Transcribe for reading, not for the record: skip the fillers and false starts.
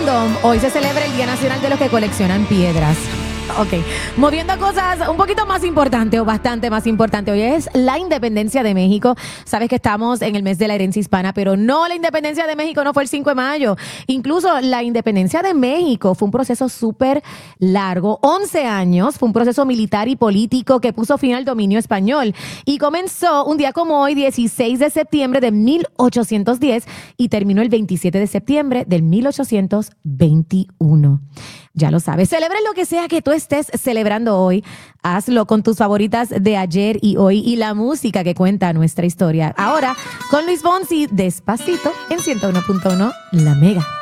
random. Hoy se celebra el Día Nacional de los que coleccionan piedras. Ok, moviendo cosas un poquito más importante o bastante más importante. Hoy es la independencia de México. Sabes que estamos en el mes de la herencia hispana, pero no, la independencia de México no fue el 5 de mayo. Incluso la independencia de México fue un proceso súper largo. 11 años, fue un proceso militar y político que puso fin al dominio español. Y comenzó un día como hoy, 16 de septiembre de 1810, y terminó el 27 de septiembre del 1821. Ya lo sabes, celebra lo que sea que tú estés celebrando hoy. Hazlo con tus favoritas de ayer y hoy y la música que cuenta nuestra historia. Ahora, con Luis Fonsi, Despacito, en 101.1 La Mega.